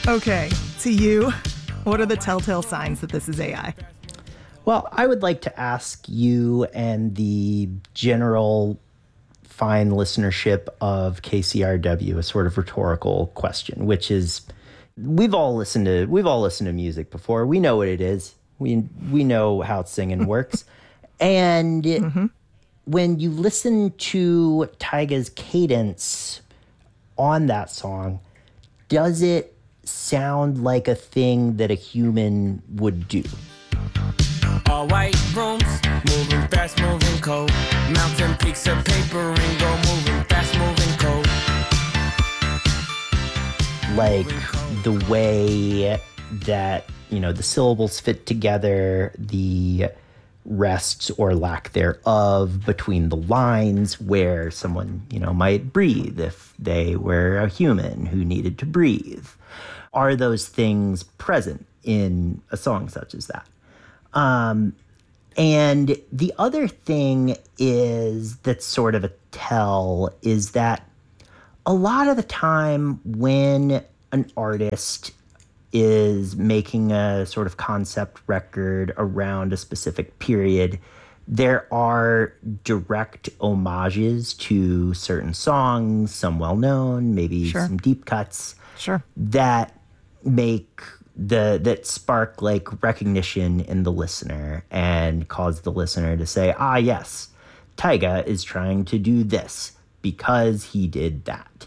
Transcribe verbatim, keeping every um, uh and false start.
Okay, to you, what are the telltale signs that this is A I? Well, I would like to ask you and the general fine listenership of K C R W a sort of rhetorical question, which is, we've all listened to we've all listened to music before. We know what it is. We we know how singing works. And mm-hmm. when you listen to Taiga's cadence on that song, does it sound like a thing that a human would do? All white rooms, moving fast, moving cold. Mountain peaks of paper and go moving fast, moving cold. Like the way that, you know, the syllables fit together, the rests or lack thereof between the lines, where someone, you know, might breathe if they were a human who needed to breathe. Are those things present in a song such as that? Um, and the other thing is that's sort of a tell is that a lot of the time when an artist is making a sort of concept record around a specific period, there are direct homages to certain songs, some well-known, maybe Sure. some deep cuts, Sure. that make the that spark like recognition in the listener and cause the listener to say, ah, yes, Taiga is trying to do this because he did that.